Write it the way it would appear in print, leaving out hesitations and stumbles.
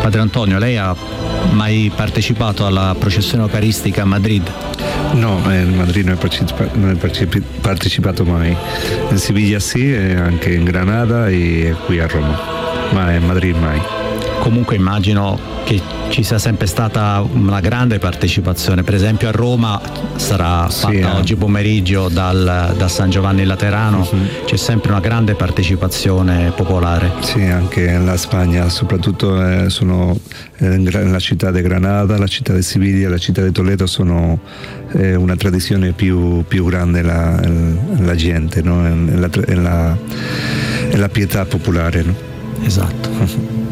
Padre Antonio, lei ha mai partecipato alla processione eucaristica a Madrid? No, in Madrid non ho partecipato mai. In Siviglia sì, e anche in Granada e qui a Roma, ma in Madrid mai. Comunque immagino che ci sia sempre stata una grande partecipazione, per esempio a Roma sarà fatta oggi pomeriggio da San Giovanni Laterano, c'è sempre una grande partecipazione popolare. Sì, anche in Spagna, soprattutto sono nella città di Granada, la città di Siviglia, la città di Toledo sono una tradizione più grande la gente, no? la pietà popolare. No? Esatto.